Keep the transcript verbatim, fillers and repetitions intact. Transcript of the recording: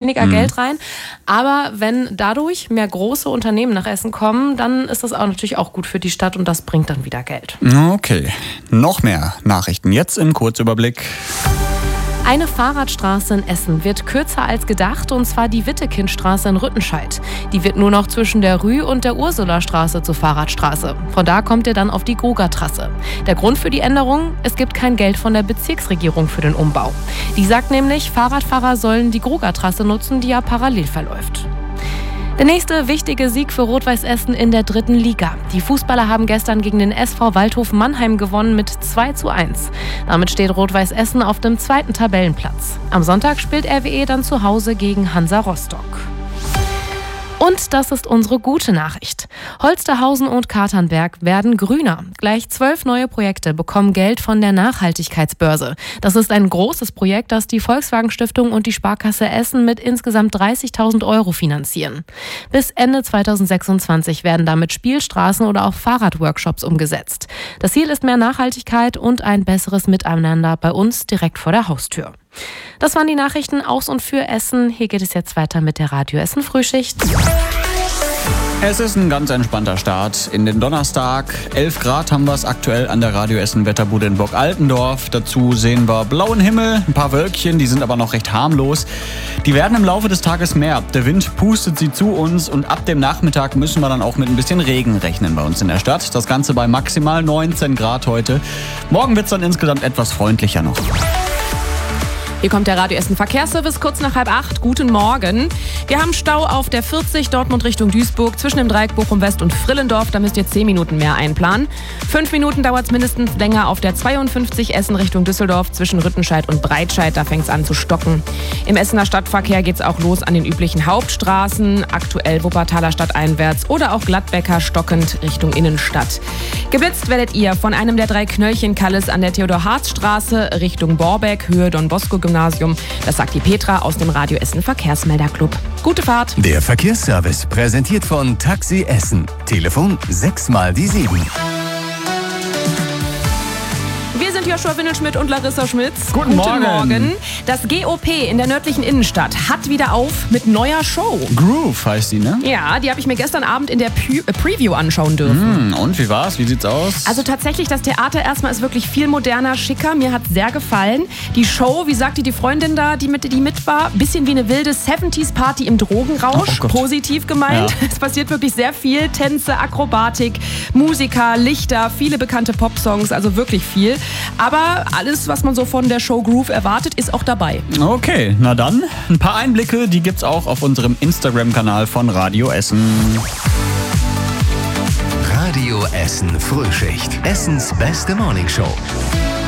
weniger mhm. Geld rein. Aber wenn dadurch mehr große Unternehmen nach Essen kommen, dann ist das auch natürlich auch gut für die Stadt und das bringt dann wieder Geld. Okay, noch mehr Nachrichten jetzt im Kurzüberblick. Eine Fahrradstraße in Essen wird kürzer als gedacht, und zwar die Wittekindstraße in Rüttenscheid. Die wird nur noch zwischen der Rü und der Ursulastraße zur Fahrradstraße. Von da kommt ihr dann auf die Grugatrasse. Der Grund für die Änderung? Es gibt kein Geld von der Bezirksregierung für den Umbau. Die sagt nämlich, Fahrradfahrer sollen die Grugatrasse nutzen, die ja parallel verläuft. Der nächste wichtige Sieg für Rot-Weiß Essen in der dritten Liga. Die Fußballer haben gestern gegen den S V Waldhof Mannheim gewonnen mit zwei zu eins. Damit steht Rot-Weiß Essen auf dem zweiten Tabellenplatz. Am Sonntag spielt R W E dann zu Hause gegen Hansa Rostock. Und das ist unsere gute Nachricht. Holsterhausen und Katernberg werden grüner. Gleich zwölf neue Projekte bekommen Geld von der Nachhaltigkeitsbörse. Das ist ein großes Projekt, das die Volkswagen Stiftung und die Sparkasse Essen mit insgesamt dreißigtausend Euro finanzieren. Bis Ende zweitausendsechsundzwanzig werden damit Spielstraßen oder auch Fahrradworkshops umgesetzt. Das Ziel ist mehr Nachhaltigkeit und ein besseres Miteinander bei uns direkt vor der Haustür. Das waren die Nachrichten aus und für Essen. Hier geht es jetzt weiter mit der Radio Essen Frühschicht. Es ist ein ganz entspannter Start in den Donnerstag. elf Grad haben wir es aktuell an der Radio Essen Wetterbude in Burg-Altendorf. Dazu sehen wir blauen Himmel, ein paar Wölkchen, die sind aber noch recht harmlos. Die werden im Laufe des Tages mehr. Der Wind pustet sie zu uns und ab dem Nachmittag müssen wir dann auch mit ein bisschen Regen rechnen bei uns in der Stadt. Das Ganze bei maximal neunzehn Grad heute. Morgen wird es dann insgesamt etwas freundlicher noch. Hier kommt der Radio Essen Verkehrsservice kurz nach halb acht. Guten Morgen. Wir haben Stau auf der vierzig Dortmund Richtung Duisburg zwischen dem Dreieck Bochum West und Frillendorf. Da müsst ihr zehn Minuten mehr einplanen. Fünf Minuten dauert es mindestens länger auf der zweiundfünfzig Essen Richtung Düsseldorf zwischen Rüttenscheid und Breitscheid. Da fängt es an zu stocken. Im Essener Stadtverkehr geht es auch los an den üblichen Hauptstraßen. Aktuell Wuppertaler Stadteinwärts oder auch Gladbecker stockend Richtung Innenstadt. Geblitzt werdet ihr von einem der drei Knöllchenkalles an der Theodor-Harz-Straße Richtung Borbeck, Höhe Don Bosco Gymnasium. Das sagt die Petra aus dem Radio Essen Verkehrsmelderclub. Gute Fahrt. Der Verkehrsservice präsentiert von Taxi Essen. Telefon sechs mal die sieben. Wir sind Joshua Windelschmidt und Larissa Schmitz. Guten, Guten Morgen. Morgen. Das G O P in der nördlichen Innenstadt hat wieder auf mit neuer Show. Groove heißt die, ne? Ja, die habe ich mir gestern Abend in der Pre- Preview anschauen dürfen. Mm, und wie war's? Wie sieht's aus? Also tatsächlich, das Theater erstmal ist wirklich viel moderner, schicker. Mir hat sehr gefallen. Die Show, wie sagte die Freundin da, die mit, die mit war, bisschen wie eine wilde siebziger-Party im Drogenrausch. Oh, oh Positiv gemeint. Ja. Es passiert wirklich sehr viel. Tänze, Akrobatik, Musiker, Lichter, viele bekannte Popsongs, also wirklich viel. Aber alles, was man so von der Show Groove erwartet, ist auch dabei. Okay, na dann, ein paar Einblicke, die gibt's auch auf unserem Instagram-Kanal von Radio Essen. Radio Essen Frühschicht. Essens beste Morningshow.